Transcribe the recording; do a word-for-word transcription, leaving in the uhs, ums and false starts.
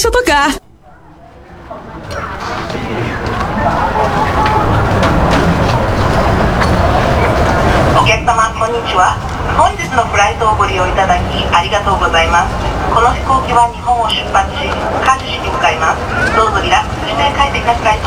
所とか。 お客様、こんにちは。本日のフライトをご利用いただきありがとうございます。この飛行機は日本を出発し、カジュ市に向かいます。どうぞリラックスして快適なフライト